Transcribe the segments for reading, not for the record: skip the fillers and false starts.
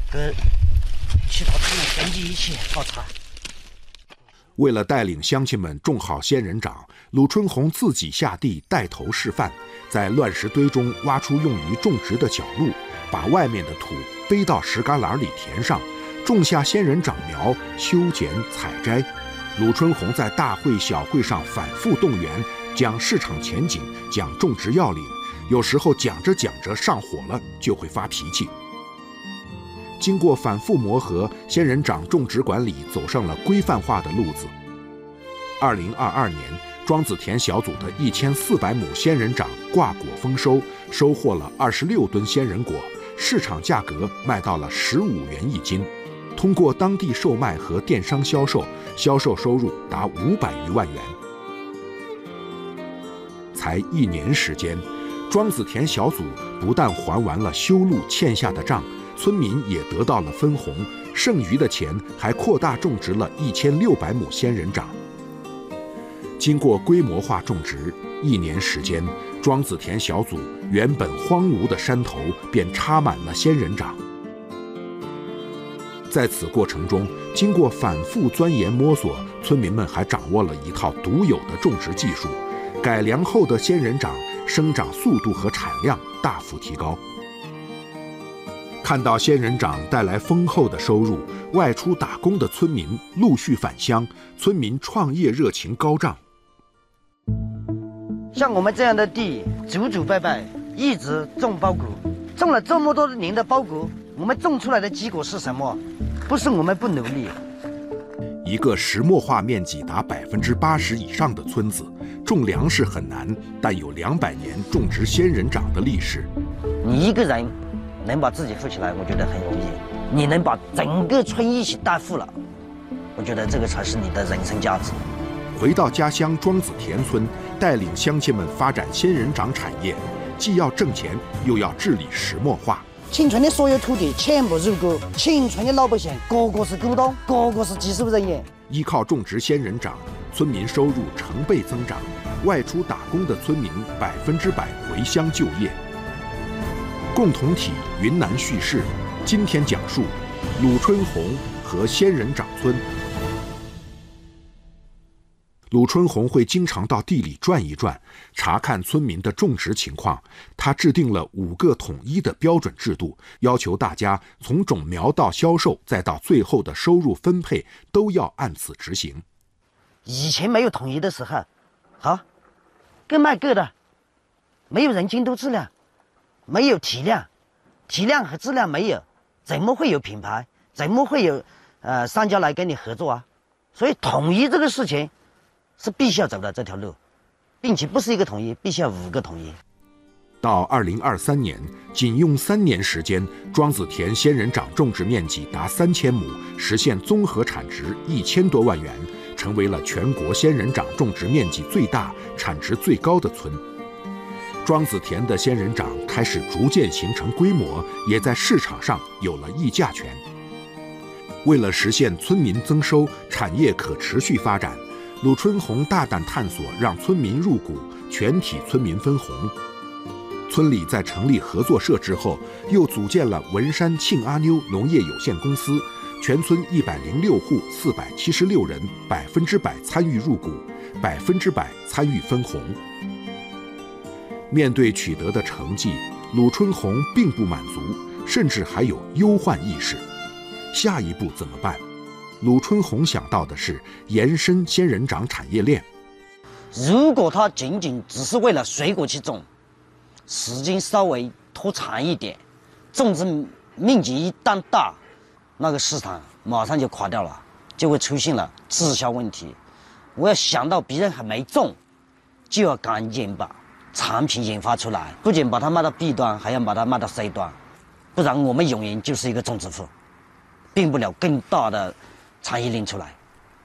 跟其他他们团结一起搞茶。 为了带领乡亲们种好仙人掌，鲁春红自己下地带头示范，在乱石堆中挖出用于种植的小路，把外面的土背到石旮旯里填上，种下仙人掌苗，修剪采摘。鲁春红在大会小会上反复动员，讲市场前景，讲种植要领，有时候讲着讲着上火了，就会发脾气。经过反复磨合，仙人掌种植管理走上了规范化的路子。2022年，庄子田小组的1400亩仙人掌挂果丰收，收获了26吨仙人果，市场价格卖到了15元一斤。通过当地售卖和电商销售，销售收入达500余万元。才1年时间，庄子田小组不但还完了修路欠下的账，村民也得到了分红，剩余的钱还扩大种植了1600亩仙人掌。经过规模化种植，1年时间，庄子田小组原本荒芜的山头便插满了仙人掌。在此过程中，经过反复钻研摸索，村民们还掌握了一套独有的种植技术，改良后的仙人掌生长速度和产量大幅提高。看到仙人掌带来丰厚的收入，外出打工的村民陆续返乡，村民创业热情高涨。 像我们这样的地，祖祖辈辈一直种包谷，种了这么多年的包谷，我们种出来的结果是什么？不是我们不努力。 一个石墨化面积达80%以上的村子，种粮食很难，但有200年种植仙人掌的历史。 你一个人能把自己富起来，我觉得很容易。你能把整个村一起带富了，我觉得这个才是你的人生价值。 回到家乡庄子田村，带领乡亲们发展仙人掌产业，既要挣钱，又要治理石墨化。 青村的所有土地全部入股，青村的老百姓个个是股东，个个是技术人员。 依靠种植仙人掌，村民收入成倍增长，外出打工的村民100%回乡就业。共同体云南叙事，今天讲述鲁春红和仙人掌村。鲁春红会经常到地里转一转，查看村民的种植情况。他制定了5个统一的标准制度，要求大家从种苗到销售，再到最后的收入分配，都要按此执行。 以前没有统一的时候，好，各卖各的，没有人监督质量，没有体量，体量和质量没有，怎么会有品牌？怎么会有商家来跟你合作啊？所以统一这个事情是必须要走的这条路，并且不是一个统一，必须要5个统一。 到2023年，仅用3年时间，庄子田仙人掌种植面积达3000亩，实现综合产值1000多万元，成为了全国仙人掌种植面积最大、产值最高的村。庄子田的仙人掌开始逐渐形成规模，也在市场上有了议价权。为了实现村民增收、产业可持续发展，鲁春红大胆探索，让村民入股，全体村民分红。村里在成立合作社之后，又组建了文山庆阿妞农业有限公司，全村106户476人100%参与入股，100%参与分红。面对取得的成绩，鲁春红并不满足，甚至还有忧患意识。下一步怎么办？鲁春红想到的是延伸仙人掌产业链。 如果它仅仅只是为了水果去种，时间稍微拖长一点，种植面积一旦大，那个市场马上就垮掉了，就会出现了滞销问题。我要想到别人还没种，就要赶紧把产品研发出来，不仅把它卖到 B 端，还要把它卖到 C 端，不然我们永远就是一个种植户，并不了更大的产业链出来。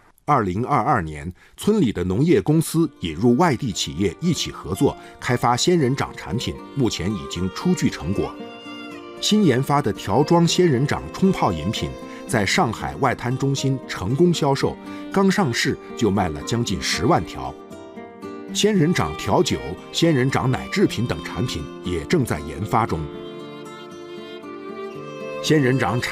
2022年，村里的农业公司引入外地企业一起合作，开发仙人掌产品，目前已经初具成果。新研发的条装仙人掌冲泡饮品，在上海外滩中心成功销售，刚上市就卖了将近10万条。仙人掌调酒、仙人掌奶制品等产品也正在研发中。仙人掌